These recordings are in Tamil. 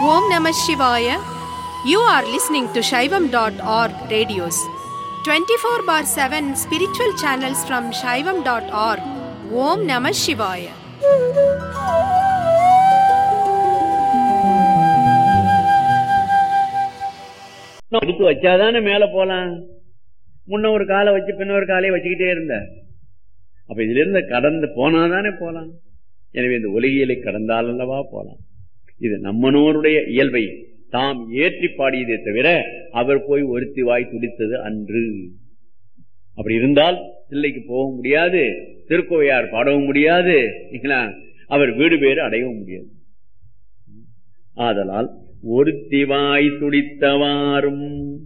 Om Namah Shivaya. You are listening to Shaivam.org radios. 24/7 spiritual channels from Shaivam.org. Om Namah Shivaya. எடுத்து வச்சாதானே மேல போலாம். முன்ன ஒரு காலை வச்சு பின்ன ஒரு காலையை வச்சுக்கிட்டே இருந்த. அப்ப இதுல இருந்து கடந்து போனாதானே போலாம். எனவே இந்த உலகியலை கடந்தால் அல்லவா போலாம். இது நம்மனோருடைய இயல்பை தாம் ஏற்றி பாடியதே தவிர அவர் போய் ஒருத்தி வாய் துடித்தது அன்று. அப்படி இருந்தால் தில்லைக்கு போக முடியாது, திருக்கோவையார் பாடவும் முடியாது, அவர் வீடு பேறு அடையவும் முடியாது. ஆதலால் ஒருத்தி வாய் துடித்தவாறும்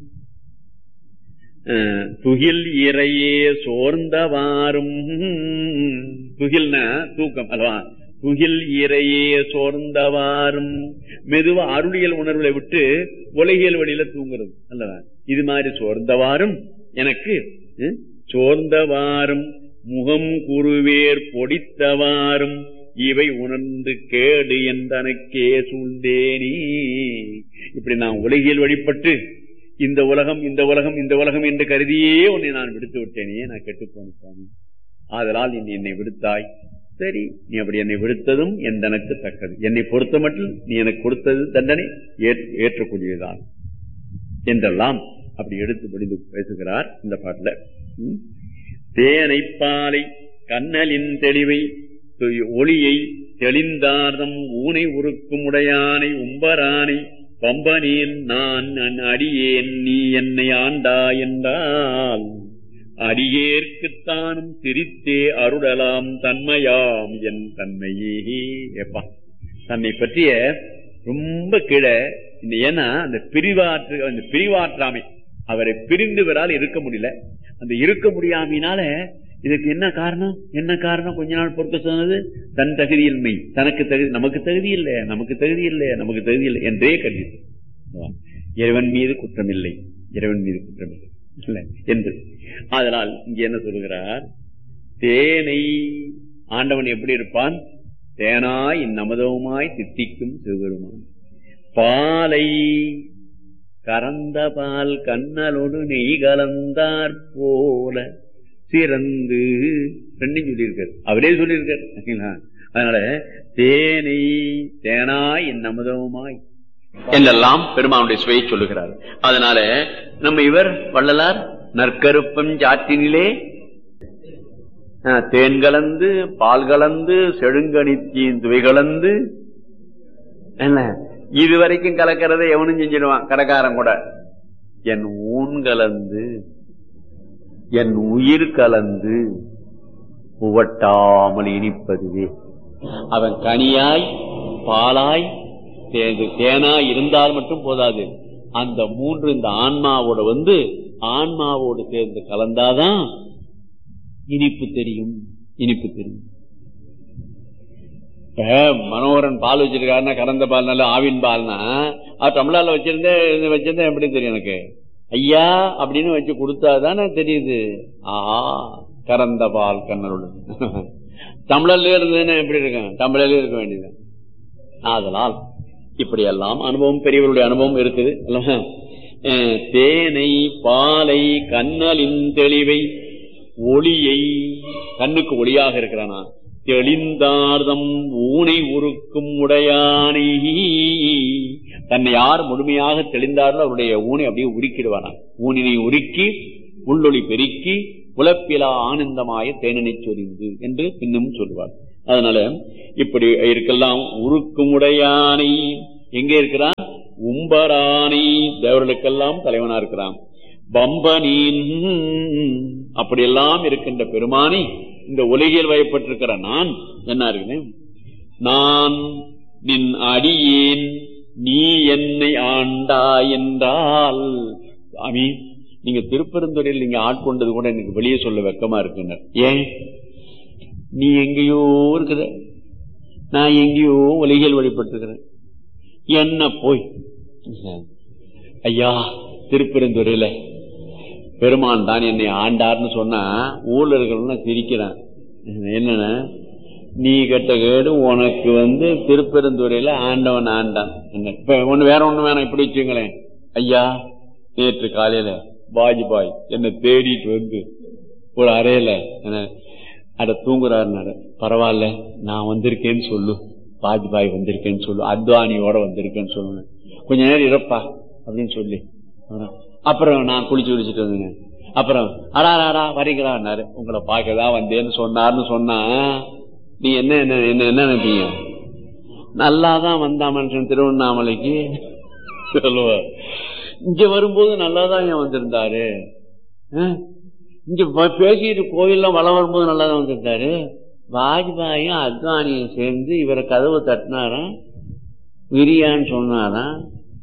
துகில் இறையே சோர்ந்தவாறும், துகில்னா தூக்கம் அல்லவா, துகில் இறையே சோர்ந்தவாறும் மெதுவா அருளியல் உணர்வுகளை விட்டு உலகியல் வழியில தூங்குறது அல்லவா. இது மாதிரி சோர்ந்தவாறும் எனக்கு சோர்ந்தவாறும் முகம் குருவேர் பொடித்தவாறும் இவை உணர்ந்து கேடு என்றனக்கே சூழ்ந்தேனே. இப்படி நான் உலகியல் வழிபட்டு இந்த உலகம் இந்த உலகம் இந்த உலகம் என்று கருதியே உன்னை நான் விடுத்து விட்டேனே, நான் கெட்டு போனேன். ஆதலால் நீ என்னை விடுத்தாய். சரி, நீ அப்படி என்னை விடுத்ததும் எந்தனக்கு தக்கது. என்னை பொறுத்த மட்டும் நீ எனக்கு கொடுத்தது தண்டனை ஏற்றக்கூடியதான் என்றெல்லாம் அப்படி எடுத்து முடிந்து பேசுகிறார் இந்த பாட்டுல. தேனை பாலை கண்ணலின் தெளிவை ஒளியை தெளிந்தார்தம் ஊனை உருக்கும் உடையானை உம்பரானை பம்பனேன் நான் அடியேன் நீ என்னை ஆண்டா என்றால் அடியேற்குத்தானும் சிரித்தே அருளலாம் தன்மையாம் என் தன்மையே. எப்பா தன்னை பற்றிய ரொம்ப கீழே. ஏன்னா அந்த பிரிவாற்றாமை, அவரை பிரிந்து வரால் இருக்க முடியல. அந்த இருக்க முடியாமையினால இதுக்கு என்ன காரணம், என்ன காரணம் கொஞ்ச நாள் பொறுக்க சொன்னது, தன் தகுதியின்மை, தனக்கு தகுதி, நமக்கு தகுதி இல்லை, நமக்கு தகுதி இல்லை, நமக்கு தகுதி இல்லை என்றே கருதி இறைவன் மீது குற்றமில்லை, இறைவன் மீது குற்றமில்லை என்று. அதனால் இங்க என்ன சொல்லுகிறார், தேனை ஆண்டவன் எப்படி இருப்பான், தேனாய் இந்நமதவுமாய் தித்திக்கும் சிவபெருமான். பாலை கறந்த பால் கண்ணலோடு நெய் கலந்தார் போல சிறந்து ரெண்டும் சொல்லியிருக்காரு, அவரே சொல்லியிருக்காரு. அதனால தேனை தேனாய் இந்நமதவுமாய் என்றெல்லாம் பெருமானுடைய சுவையை சொல்லுகிறார். அதனால நம்ம இவர் வள்ளலார் நற்கருப்பம் சாற்றினிலே தேன் கலந்து பால் கலந்து செழுங்கணித்தின் துவை கலந்து என்ன இதுவரைக்கும் கலக்கிறத எவனும் செஞ்சிடுவான், கடைக்காரன் கூட. என் ஊன் கலந்து என் உயிர் கலந்து உவட்டாமல் இனிப்பதுவே. அவன் கனியாய் பாலாய் தேனாய் இருந்தால் மட்டும் போதாது, அந்த மூன்று இந்த ஆன்மாவோட ஆன்மாவோடு சேர்ந்து கலந்தாதான் இனிப்பு தெரியும், இனிப்பு தெரியும். இப்ப மனோகரன் பால் வச்சிருக்காருன்னா, கறந்த பால் நல்ல ஆவின் பால்னா, தமிழால வச்சிருந்தேன் எப்படி தெரியும் எனக்கு, ஐயா அப்படின்னு வச்சு கொடுத்தாதானே தெரியுது. ஆஹா கறந்த பால் கண்ணனோட தமிழர்ல இருந்ததுன்னா எப்படி இருக்கும், தமிழர்ல இருக்க வேண்டியது. அதனால் இப்படி எல்லாம் அனுபவம், பெரியவருடைய அனுபவம் இருக்குது. தேனை பாலை கண்ணலின் தெளிவை ஒளியை, கண்ணுக்கு ஒளியாக இருக்கிறானா, தெளிந்தார்தம் ஊனை உருக்கும் உடையானை, தன்னை யார் முழுமையாக தெளிந்தார்கள் அவருடைய ஊனை அப்படியே உருக்கிடுவானா, ஊனினை உருக்கி உள்ளொளி பெருக்கி உலப்பிலா ஆனந்தமாய தேனனை சொரிந்து என்று இன்னும் சொல்லுவார். அதனால இப்படி இருக்கலாம். உருக்கும் உடையானை எங்கே இருக்கிறான், உம்பரானை தேவர்களுக்கெல்லாம் தலைவனா இருக்கிறான். பம்பனின் அப்படியெல்லாம் இருக்கின்ற பெருமானி இந்த உலகில் வயப்பட்டிருக்கிற நான் என்ன இருக்கிறேன், நான் நின் அடியேன் நீ என்னை ஆண்டா என்றால். சாமி நீங்க திருப்பெருந்துறையில் நீங்க ஆட்கொண்டது கூட எனக்கு வெளியே சொல்ல வெக்கமா இருக்குங்க. ஏன், நீ எங்கேயோ இருக்கிற, நான் எங்கேயோ உலகில் வழிபட்டிருக்கிறேன், என்ன போய் ஐயா திருப்பெருந்துறையில பெருமான் தான் என்னை ஆண்டார்னு சொன்னா ஊர்ல இருக்கிறவங்க சிரிக்கிறான். என்னன்னா நீ கெட்ட கேடு உனக்கு திருப்பெருந்துறையில ஆண்டவன் ஆண்டான். இப்ப வேற ஒண்ணு வேணாம், இப்படி வச்சுங்களேன். ஐயா, நேற்று காலையில வாஜ்பாய் என்ன தேடிட்டு ஒரு அறையில அட தூங்குறாரு. பரவாயில்ல, நான் வந்திருக்கேன்னு சொல்லு, வாஜ்பாய் வந்திருக்கேன்னு சொல்லு, அத்வானியோட வந்திருக்கேன்னு சொல்லுவேன், கொஞ்ச நேரம் இருப்பா அப்படின்னு சொல்லி. அப்புறம் நான் குளிச்சுட்டு வந்தேன். அப்புறம் அடாடா வரீங்களான்னாரு. உங்களை பார்க்கதான் வந்தேன்னு சொன்னார்னு சொன்னா நீ என்ன நினைப்பீங்க? நல்லாதான் வந்தா மனுஷன் திருவண்ணாமலைக்கு சொல்லுவா. இங்க வரும்போது நல்லாதான் ஏன் வந்திருந்தாரு, இங்க பேசிட்டு கோயில்லாம் வளம் வரும்போது நல்லாதான் வந்திருந்தாரு. வாஜ்பாயும் அத்வானியும் சேர்ந்து இவரை கதவை தட்டினாராம், விரியான்னு சொன்னாராம்.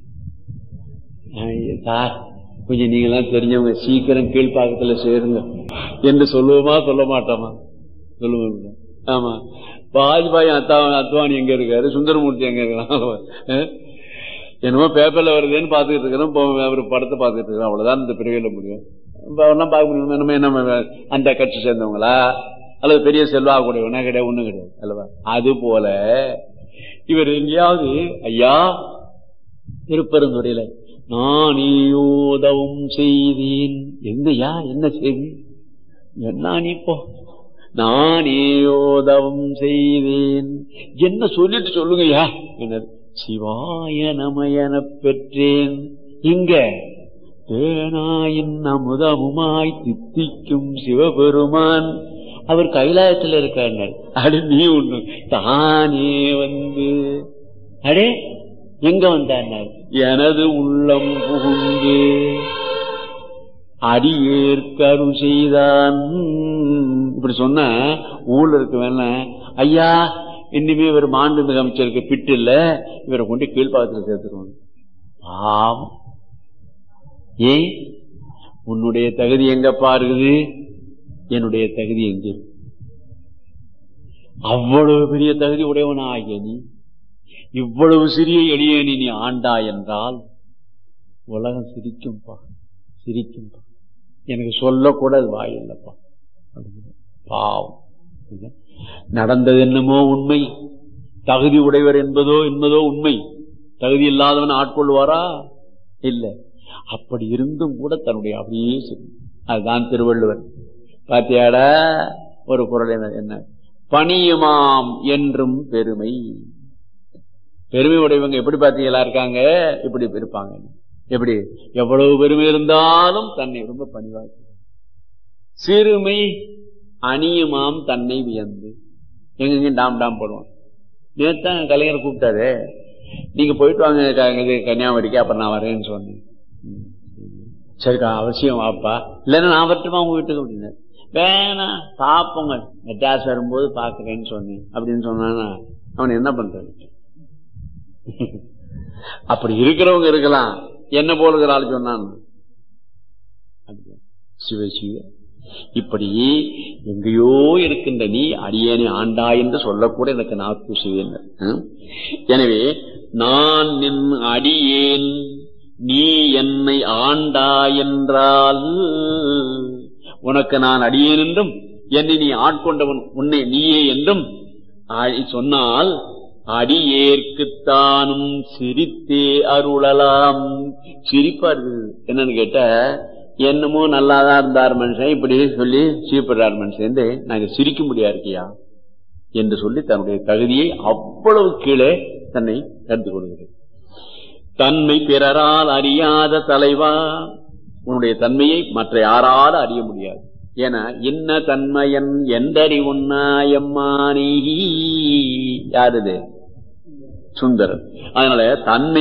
சார், கொஞ்சம் நீங்களாம் தெரிஞ்சவங்க, சீக்கிரம் கீழ்பாக்கத்துல சேருங்க என்று சொல்லுவோமா சொல்ல மாட்டோமா? சொல்லுவோம். ஆமா, வாஜ்பாய் அத்வானி எங்க இருக்காரு, சுந்தரமூர்த்தி எங்க இருக்காரு, என்னமோ பேப்பர்ல வருதுன்னு பாத்துக்கிட்டு இருக்கிறோம், அவர் படத்தை பாத்துக்கிட்டு இருக்கிறோம். அவ்வளவுதான் இந்த பிரிவில முடியும். பார்க்க முடியும் என்ன அந்த கட்சி சேர்ந்தவங்களா அல்லது பெரிய செல்வா கூடியவனா கிடையாது, ஒண்ணும் கிடையாது அல்லவா? அது போல இவர் எங்கேயாவது ஐயா திருப்பெருந்துறையில நானேயோதவும் செய்தேன். என்னையா என்ன செய்தி என்ன நீப்போ? நானேயோதவும் செய்தேன் என்ன சொல்லிட்டு சொல்லுங்கய்யா. என்ன சிவாய நமயன பெற்றேன். இங்க தேனாயின் அமுதமுமாய் தித்திக்கும் சிவபெருமான் அவர் கைலாயத்தில் இருக்கார். அடு நீ ஒண்ணு தானே அடே எங்க வந்தார்? எனது உள்ளம் புகுந்து அடியேற்கருள் செய்தான். இப்படி சொன்ன ஊர்ல இருக்க வேணா, ஐயா இனிமே இவர் மாண்புமிகு அமைச்சருக்கு பிட்டு இல்ல, இவரை கொண்டு கீழ்பாகத்தில் சேர்த்துருவாங்க. பாவம். ஏன் உன்னுடைய தகுதி எங்கப்பா இருக்குது, என்னுடைய தகுதி எங்க? அவ்வளவு பெரிய தகுதி உடையவனா ஆகிய நீ இவ்வளவு சிறிய எளியனி நீ ஆண்டா என்றால் உலகம் சிரிக்கும்பா, சிரிக்கும்பா. எனக்கு சொல்லக்கூட அது வாயில்லப்பா. பாவம். நடந்தது என்னமோ உண்மை, தகுதி உடையவர் என்பதோ உண்மை. தகுதி இல்லாதவன் ஆட்கொள்வாரா? இல்ல. அப்படி இருந்தும் கூட தன்னுடைய அப்படியே அதுதான் திருவள்ளுவர். பாத்தியாடா ஒரு குறள் என்ன, பணியுமாம் என்றும் பெருமை. பெருமை உடையவங்க எப்படி பாத்தீங்களா இருக்காங்க, இப்படி இருப்பாங்க. எப்படி எவ்வளவு பெருமை இருந்தாலும் தன்னை ரொம்ப பணிவாக. சிறுமை அணியுமாம் தன்னை வியந்து. எங்க டாம் டாம் போடுவான். நேத்தான் கலைஞர் கூப்பிட்டாரு, நீங்க போயிட்டு வாங்க கன்னியாகுமரிக்கு, அப்புறம் நான் வரேன்னு சொன்னேன். சரிக்கா அவசியம் வாப்பா, இல்லைன்னா நான் வரட்டுமா உங்க வீட்டுக்கு அப்படின்னு. வேணா பாப்போங்க, மெட்ராஸ் வரும்போது பாக்குறேன்னு சொன்னேன் அப்படின்னு சொன்னானா அவன் என்ன பண்றது? அப்படி இருக்கிறவங்க இருக்கலாம், என்ன போலுகிற ஆள் சொன்னான். சிவ சிவ. இப்படி எங்கேயோ இருக்கின்ற நீ அடியேனை ஆண்டா என்று சொல்லக்கூட எனக்கு நாக்கு சிவேன். எனவே நான் நின் அடியேன் நீ என்னை ஆண்டா என்றால், உனக்கு நான் அடியேன் என்றும் என்னை நீ ஆட்கொண்டவன் உன்னை நீயே என்றும் சொன்னால் அடியேற்குத்தானும் சிரித்தே அருளலாம். சிரிப்பா இருக்குது. என்னன்னு கேட்ட, என்னமோ நல்லாதான் இருந்தார் மனுஷன், இப்படி சொல்லி சீப்படுறார் மனுஷன், நாங்க சிரிக்க முடியா இருக்கியா என்று சொல்லி தன்னுடைய தகுதியை அவ்வளவு கீழே தன்னை கருத்து கொள்கிறது. தன்மை பிறரால் அறியாத தலைவா, உன்னுடைய தன்மையை மற்ற யாரால அறிய முடியாது. ஏன்னா என்ன தன்மையன் எந்தறி உன்னாயம்மானி, யாருது? சுந்தரன். அதனால தன்மை